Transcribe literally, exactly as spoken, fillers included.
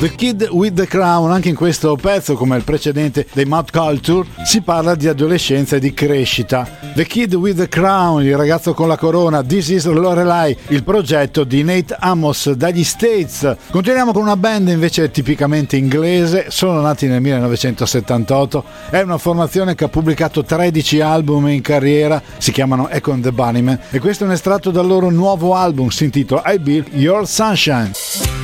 The Kid with the Crown. Anche in questo pezzo, come il precedente dei Mad Culture, si parla di adolescenza e di crescita. The Kid with the Crown, il ragazzo con la corona. This is Lorelai, il progetto di Nate Amos dagli States. Continuiamo con una band invece tipicamente inglese. Sono nati nel millenovecentosettantotto. È una formazione che ha pubblicato tredici album in carriera. Si chiamano Echo and the Bunnymen e questo è un estratto dal loro nuovo album. Si intitola I Built Your Sunshine.